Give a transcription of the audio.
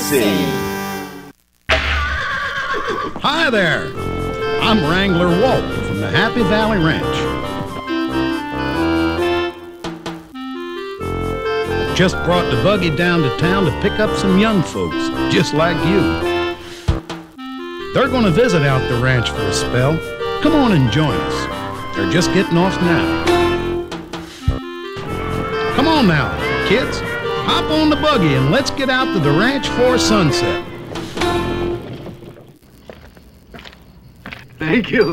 Racing. Hi there. I'm Wrangler Walt from the Happy Valley Ranch. Just brought the buggy down to town to pick up some young folks, just like you. They're going to visit out the ranch for a spell. Come on and join us. They're just getting off now. Come on now, kids. Hop on the buggy and let's get out to the ranch for sunset. Thank you.